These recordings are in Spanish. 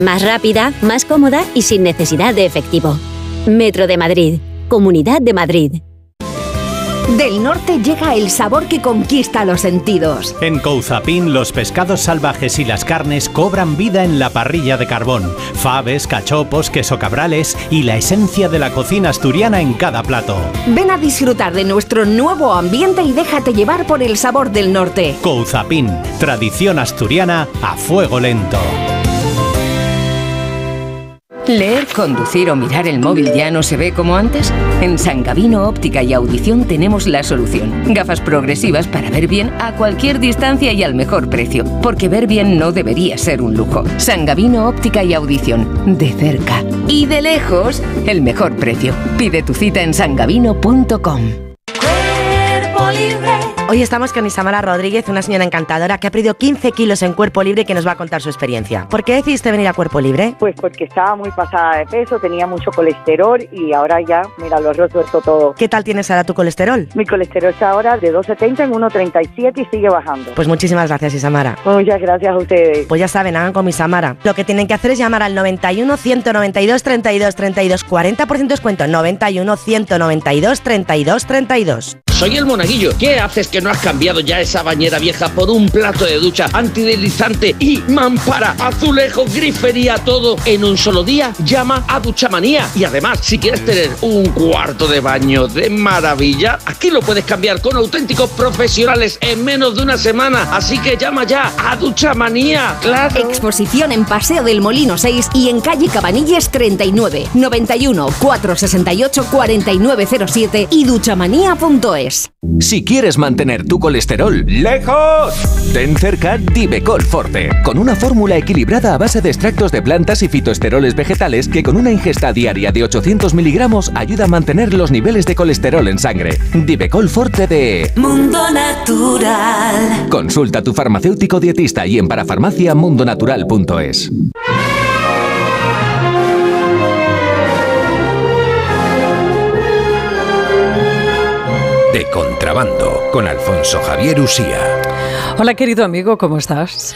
Más rápida, más cómoda y sin necesidad de efectivo. Metro de Madrid. Comunidad de Madrid. Del norte llega el sabor que conquista los sentidos. En Couzapin, los pescados salvajes y las carnes cobran vida en la parrilla de carbón. Faves, cachopos, queso cabrales y la esencia de la cocina asturiana en cada plato. Ven a disfrutar de nuestro nuevo ambiente y déjate llevar por el sabor del norte. Couzapin, tradición asturiana a fuego lento. ¿Leer, conducir o mirar el móvil ya no se ve como antes? En San Gavino Óptica y Audición tenemos la solución. Gafas progresivas para ver bien a cualquier distancia y al mejor precio. Porque ver bien no debería ser un lujo. San Gavino Óptica y Audición. De cerca y de lejos, el mejor precio. Pide tu cita en sangavino.com. Cuerpo Libre. Hoy estamos con Isamara Rodríguez, una señora encantadora que ha perdido 15 kilos en Cuerpo Libre y que nos va a contar su experiencia. ¿Por qué decidiste venir a Cuerpo Libre? Pues porque estaba muy pasada de peso, tenía mucho colesterol y ahora ya, mira, lo he resuelto todo. ¿Qué tal tienes ahora tu colesterol? Mi colesterol está ahora de 270 en 137 y sigue bajando. Pues muchísimas gracias, Isamara. Muchas gracias a ustedes. Pues ya saben, hagan con Isamara. Lo que tienen que hacer es llamar al 91 192 32 32, 40% descuento, 91 192 32 32. Soy el Monaguillo. ¿Qué haces que no has cambiado ya esa bañera vieja por un plato de ducha antideslizante y mampara, azulejo, grifería, todo en un solo día? Llama a Duchamanía. Y además, si quieres tener un cuarto de baño de maravilla, aquí lo puedes cambiar con auténticos profesionales en menos de una semana. Así que llama ya a Duchamanía. ¡Claro! Exposición en Paseo del Molino 6 y en calle Cabanilles 39, 91 468 4907 y duchamanía.es. Si quieres mantener tu colesterol lejos, ten cerca Divecol Forte, con una fórmula equilibrada a base de extractos de plantas y fitoesteroles vegetales que con una ingesta diaria de 800 miligramos ayuda a mantener los niveles de colesterol en sangre. Divecol Forte de Mundo Natural. Consulta a tu farmacéutico dietista y en parafarmaciamundonatural.es. De Contrabando, con Alfonso Javier Usía. Hola, querido amigo, ¿cómo estás?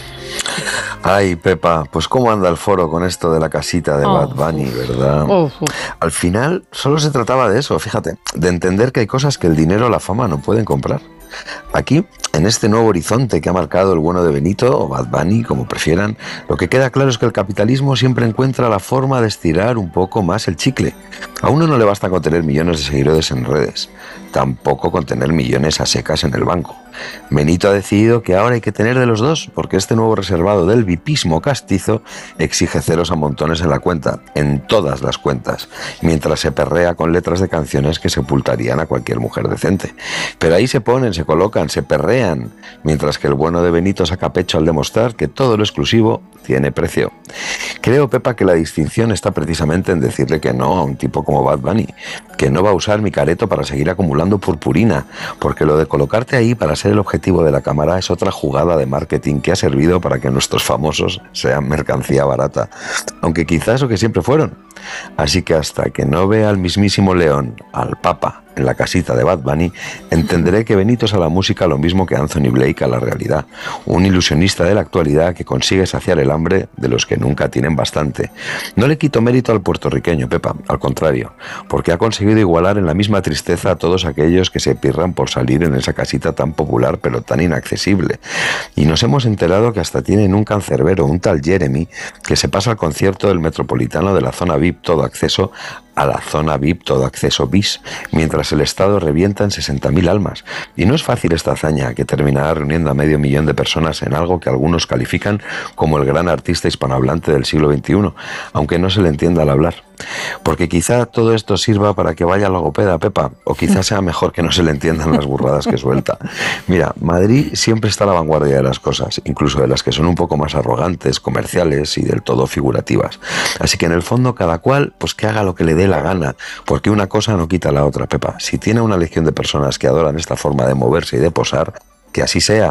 Ay, Pepa, pues cómo anda el foro con esto de la casita de Bad Bunny, ¿verdad? Al final solo se trataba de eso, fíjate, de entender que hay cosas que el dinero o la fama no pueden comprar. Aquí, en este nuevo horizonte que ha marcado el bueno de Benito, o Bad Bunny, como prefieran, lo que queda claro es que el capitalismo siempre encuentra la forma de estirar un poco más el chicle. A uno no le basta con tener millones de seguidores en redes, tampoco con tener millones a secas en el banco. Benito ha decidido que ahora hay que tener de los dos, porque este nuevo reservado del vipismo castizo exige ceros a montones en la cuenta, en todas las cuentas, mientras se perrea con letras de canciones que sepultarían a cualquier mujer decente. Pero ahí se ponen, se colocan, se perrean, mientras que el bueno de Benito saca pecho al demostrar que todo lo exclusivo tiene precio. Creo, Pepa, que la distinción está precisamente en decirle que no a un tipo como Bad Bunny, que no va a usar mi careto para seguir acumulando purpurina, porque lo de colocarte ahí para ser el objetivo de la cámara es otra jugada de marketing que ha servido para que nuestros famosos sean mercancía barata, aunque quizás lo que siempre fueron. Así que hasta que no vea al mismísimo León, al Papa, en la casita de Bad Bunny, entenderé que Benito es a la música lo mismo que Anthony Blake a la realidad, un ilusionista de la actualidad que consigue saciar el hambre de los que nunca tienen bastante. No le quito mérito al puertorriqueño, Pepa, al contrario, porque ha conseguido igualar en la misma tristeza a todos aquellos que se pirran por salir en esa casita tan popular pero tan inaccesible. Y nos hemos enterado que hasta tienen un cancerbero, un tal Jeremy, que se pasa al concierto del Metropolitano de la zona VIP todo acceso a la zona VIP todo acceso bis, mientras el Estado revienta en 60.000 almas. Y no es fácil esta hazaña, que terminará reuniendo a 500.000 de personas en algo que algunos califican como el gran artista hispanohablante del siglo XXI, aunque no se le entienda al hablar. Porque quizá todo esto sirva para que vaya a logopeda, Pepa, o quizá sea mejor que no se le entiendan las burradas que suelta. Mira, Madrid siempre está a la vanguardia de las cosas, incluso de las que son un poco más arrogantes, comerciales y del todo figurativas. Así que en el fondo cada cual, pues que haga lo que le dé la gana, porque una cosa no quita la otra, Pepa. Si tiene una legión de personas que adoran esta forma de moverse y de posar, que así sea.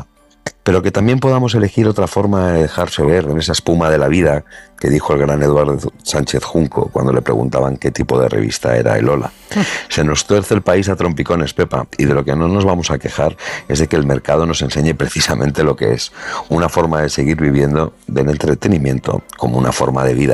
pero que también podamos elegir otra forma de dejarse ver en esa espuma de la vida que dijo el gran Eduardo Sánchez Junco cuando le preguntaban qué tipo de revista era el Hola. Se nos tuerce el país a trompicones, Pepa, y de lo que no nos vamos a quejar es de que el mercado nos enseñe precisamente lo que es, una forma de seguir viviendo del entretenimiento como una forma de vida.